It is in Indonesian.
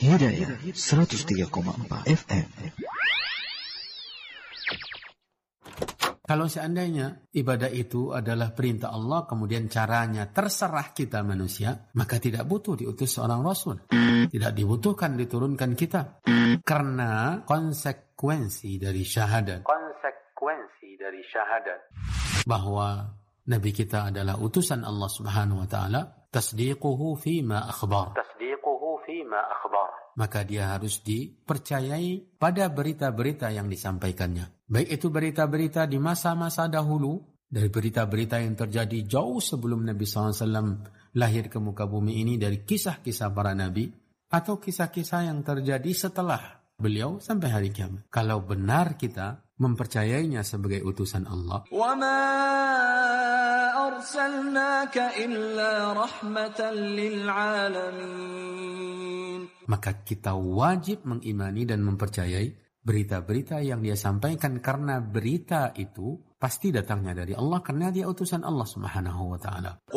Hidayah 103,4 FM. Kalau seandainya ibadah itu adalah perintah Allah, kemudian caranya terserah kita manusia, maka tidak butuh diutus seorang Rasul. Tidak dibutuhkan diturunkan kitab. Karena konsekuensi dari syahadat. Bahwa Nabi kita adalah utusan Allah Subhanahu wa Ta'ala. Tasdiquhu fima akhbar. Maka dia harus dipercayai pada berita-berita yang disampaikannya. Baik itu berita-berita di masa-masa dahulu, dari berita-berita yang terjadi jauh sebelum Nabi SAW lahir ke muka bumi ini, dari kisah-kisah para Nabi, atau kisah-kisah yang terjadi setelah beliau sampai hari kiamat. Kalau benar kita mempercayainya sebagai utusan Allah, وَمَا أَرْسَلْنَاكَ إِلَّا رَحْمَةً لِلْعَالَمِينَ, maka kita wajib mengimani dan mempercayai berita-berita yang dia sampaikan, karena berita itu pasti datangnya dari Allah, karena dia utusan Allah Subhanahu wa Ta'ala.